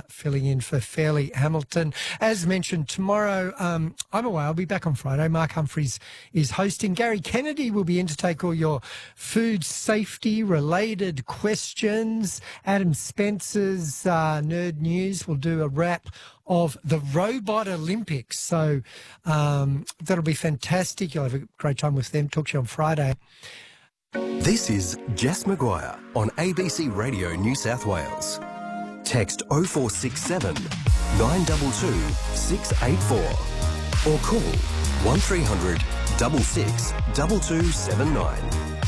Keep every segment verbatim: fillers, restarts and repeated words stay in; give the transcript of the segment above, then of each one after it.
filling in for Fairleigh Hamilton. As mentioned, tomorrow um, I'm away. I'll be back on Friday. Mark Humphreys is hosting. Gary Kennedy will be in to take all your food safety related questions. Adam Spencer's uh, Nerd News will do a wrap of the Robot Olympics. So um, that'll be fantastic. You'll have a great time with them. Talk to you on Friday. This is Jess Maguire on A B C Radio New South Wales. Text oh four six seven, nine two two, six eight four or call one three hundred, six six, two two seven nine.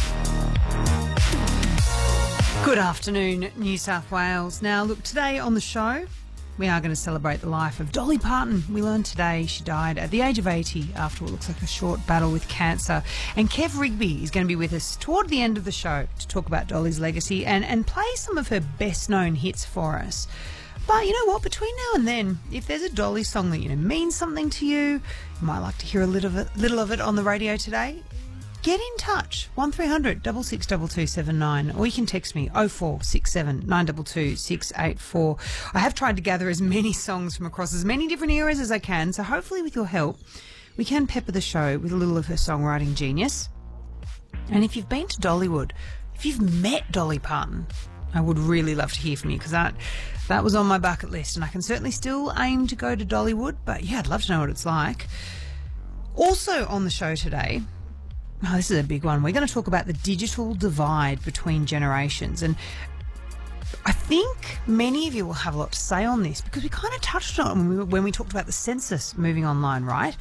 Good afternoon, New South Wales. Now, look, today on the show, we are going to celebrate the life of Dolly Parton. We learned today she died at the age of eighty after what looks like a short battle with cancer. And Kev Rigby is going to be with us toward the end of the show to talk about Dolly's legacy and, and play some of her best-known hits for us. But you know what? Between now and then, if there's a Dolly song that you know means something to you, you might like to hear a little of it, little of it on the radio today, get in touch, one three hundred, six six two two seven nine, or you can text me oh four six seven, nine two two, six eight four. I have tried to gather as many songs from across as many different eras as I can, so hopefully with your help, we can pepper the show with a little of her songwriting genius. And if you've been to Dollywood, if you've met Dolly Parton, I would really love to hear from you, because that, that was on my bucket list, and I can certainly still aim to go to Dollywood, but yeah, I'd love to know what it's like. Also on the show today, oh, this is a big one. We're going to talk about the digital divide between generations. And I think many of you will have a lot to say on this, because we kind of touched on it when we, when we talked about the census moving online, right?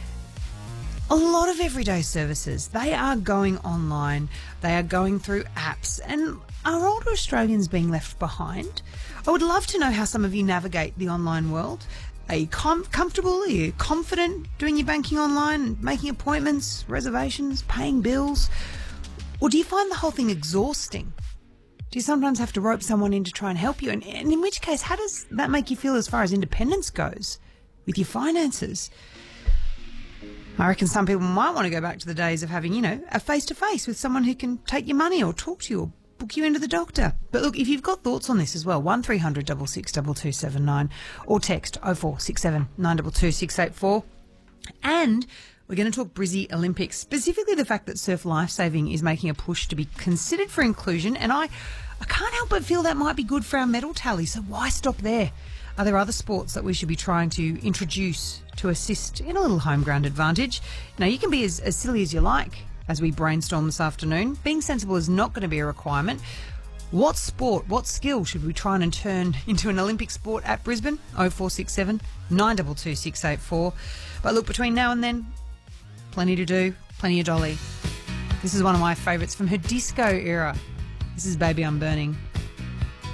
A lot of everyday services, they are going online. They are going through apps. And are older Australians being left behind? I would love to know how some of you navigate the online world. Are you com- comfortable? Are you confident doing your banking online, making appointments, reservations, paying bills? Or do you find the whole thing exhausting? Do you sometimes have to rope someone in to try and help you? And, and in which case, how does that make you feel as far as independence goes with your finances? I reckon some people might want to go back to the days of having, you know, a face-to-face with someone who can take your money or talk to you or book you into the doctor. But look, if you've got thoughts on this as well, one three hundred, six six, two two seven nine or text oh four six seven, nine two two, six eight four. And we're going to talk Brizzy Olympics, specifically the fact that surf lifesaving is making a push to be considered for inclusion. And I, I can't help but feel that might be good for our medal tally. So why stop there? Are there other sports that we should be trying to introduce to assist in a little home ground advantage? Now, you can be as, as silly as you like as we brainstorm this afternoon. Being sensible is not going to be a requirement. What sport, what skill should we try and turn into an Olympic sport at Brisbane? oh four six seven, nine two two, six eight four. But look, between now and then, plenty to do, plenty of Dolly. This is one of my favourites from her disco era. This is Baby I'm Burning.